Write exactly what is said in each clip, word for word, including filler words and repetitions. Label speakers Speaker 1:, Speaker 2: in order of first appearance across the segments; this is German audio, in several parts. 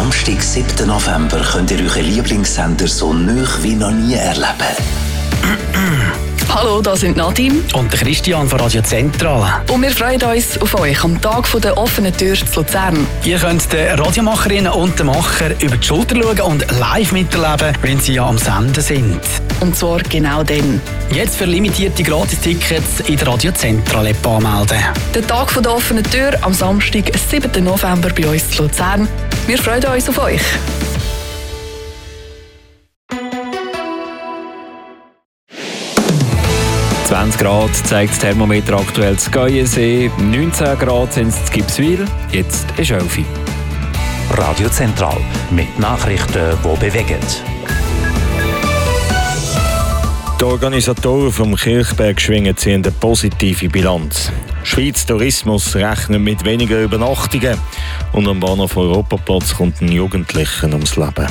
Speaker 1: Samstag, siebten November, könnt ihr euren Lieblingssender so nah wie noch nie erleben.
Speaker 2: Hallo, das sind Nadine
Speaker 3: und der Christian von Radio Zentral.
Speaker 2: Und wir freuen uns auf euch am Tag der offenen Tür zu Luzern.
Speaker 3: Ihr könnt den Radiomacherinnen und den Macher über die Schulter schauen und live miterleben, wenn sie ja am Senden sind.
Speaker 2: Und zwar genau dann.
Speaker 3: Jetzt für limitierte Gratis-Tickets in der Radio Zentral-App anmelden.
Speaker 2: Der Tag der offenen Tür am Samstag, siebten November bei uns zu Luzern. Wir freuen uns auf euch.
Speaker 4: zwanzig Grad zeigt das Thermometer aktuell zu Geiensee, neunzehn Grad sind es zu Gipswil, jetzt ist elf.
Speaker 1: Radio Zentral mit Nachrichten, die bewegen.
Speaker 5: Die Organisatoren vom Kirchberg-Schwingen ziehen eine positive Bilanz. Schweiz Tourismus rechnet mit weniger Übernachtungen und am Bahnhof Europaplatz kommt ein Jugendlicher ums Leben.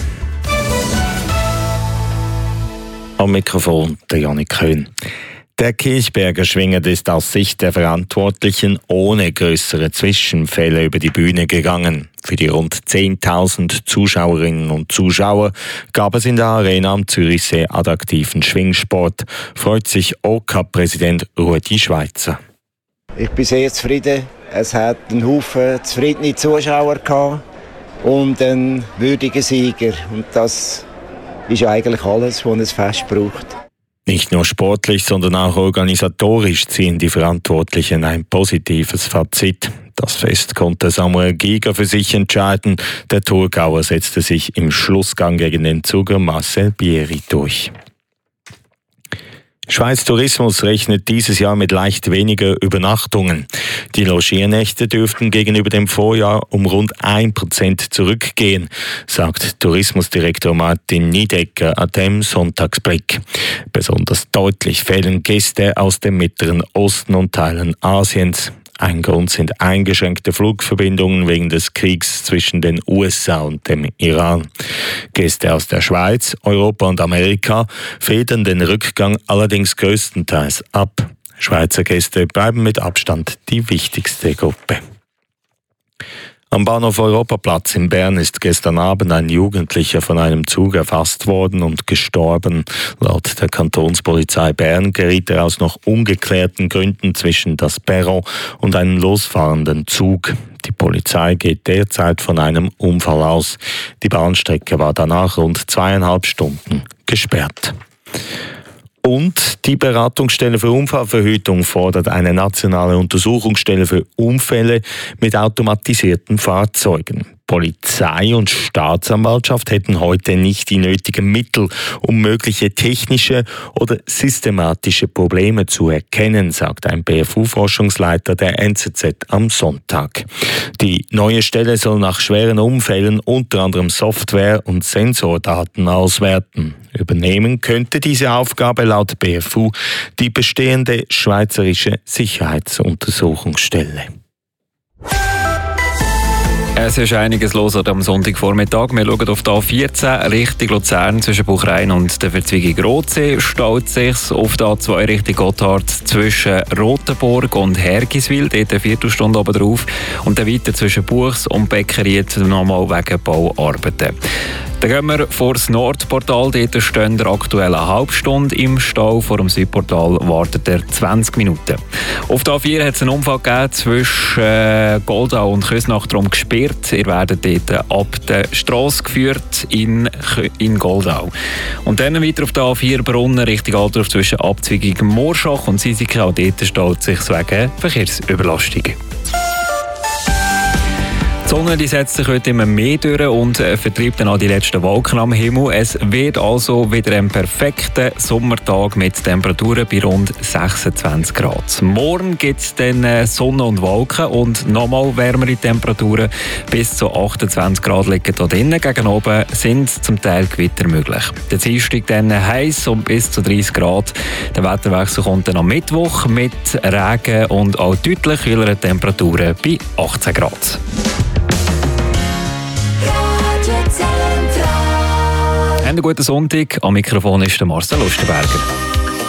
Speaker 5: Am Mikrofon der Janik Köhn. Der Kirchberger Schwingen ist aus Sicht der Verantwortlichen ohne größere Zwischenfälle über die Bühne gegangen. Für die rund zehntausend Zuschauerinnen und Zuschauer gab es in der Arena am Zürichsee attraktiven Schwingsport, freut sich O K-Präsident Rudi Schweizer.
Speaker 6: Ich bin sehr zufrieden. Es hat einen Haufen zufriedene Zuschauer gehabt und einen würdigen Sieger. Und das ist eigentlich alles, was ein Fest braucht.
Speaker 5: Nicht nur sportlich, sondern auch organisatorisch ziehen die Verantwortlichen ein positives Fazit. Das Fest konnte Samuel Giger für sich entscheiden. Der Thurgauer setzte sich im Schlussgang gegen den Zuger Marcel Bieri durch. Schweiz Tourismus rechnet dieses Jahr mit leicht weniger Übernachtungen. Die Logiernächte dürften gegenüber dem Vorjahr um rund ein Prozent zurückgehen, sagt Tourismusdirektor Martin Niedecker an dem Sonntagsblick. Besonders deutlich fehlen Gäste aus dem Mittleren Osten und Teilen Asiens. Ein Grund sind eingeschränkte Flugverbindungen wegen des Kriegs zwischen den U S A und dem Iran. Gäste aus der Schweiz, Europa und Amerika federn den Rückgang allerdings größtenteils ab. Schweizer Gäste bleiben mit Abstand die wichtigste Gruppe. Am Bahnhof Europaplatz in Bern ist gestern Abend ein Jugendlicher von einem Zug erfasst worden und gestorben. Laut der Kantonspolizei Bern geriet er aus noch ungeklärten Gründen zwischen das Perron und einem losfahrenden Zug. Die Polizei geht derzeit von einem Unfall aus. Die Bahnstrecke war danach rund zweieinhalb Stunden gesperrt. Und die Beratungsstelle für Unfallverhütung fordert eine nationale Untersuchungsstelle für Unfälle mit automatisierten Fahrzeugen. Polizei und Staatsanwaltschaft hätten heute nicht die nötigen Mittel, um mögliche technische oder systematische Probleme zu erkennen, sagt ein B F U-Forschungsleiter der N Z Z am Sonntag. Die neue Stelle soll nach schweren Unfällen unter anderem Software- und Sensordaten auswerten. Übernehmen könnte diese Aufgabe laut B F U die bestehende Schweizerische Sicherheitsuntersuchungsstelle.
Speaker 4: Es ist einiges los am Sonntagvormittag. Wir schauen auf die A vierzehn Richtung Luzern zwischen Buchrein und der Verzweigung Rotsee. Staut sich auf die A zwei Richtung Gotthard zwischen Rotenburg und Hergiswil. Dort eine Viertelstunde oben drauf. Und dann weiter zwischen Buchs und Beckeried nochmal wegen Bauarbeiten. Dann gehen wir vor das Nordportal. Dort stehen wir aktuell eine halbe Stunde im Stau. Vor dem Südportal wartet er zwanzig Minuten. Auf der A vier hat es einen Unfall gegeben zwischen äh, Goldau und Küsnacht drum gesperrt. Ihr werdet dort ab der Strasse geführt in, in Goldau. Und dann weiter auf der A vier Brunnen Richtung Altdorf zwischen Abzweigung Morschach und Sisika. Auch dort staut sich wegen Verkehrsüberlastungen. Die Sonne die setzt sich heute immer mehr durch und vertreibt dann auch die letzten Wolken am Himmel. Es wird also wieder ein perfekter Sommertag mit Temperaturen bei rund sechsundzwanzig Grad. Morgen gibt es dann Sonne und Wolken und nochmal wärmere Temperaturen. Bis zu achtundzwanzig Grad liegen hier drinnen. Gegen oben sind zum Teil Gewitter möglich. Der Dienstag dann heiß und bis zu dreißig Grad. Der Wetterwechsel kommt dann am Mittwoch mit Regen und auch deutlich kühleren Temperaturen bei achtzehn Grad. Einen guten Sonntag. Am Mikrofon ist der Marcel Lustenberger.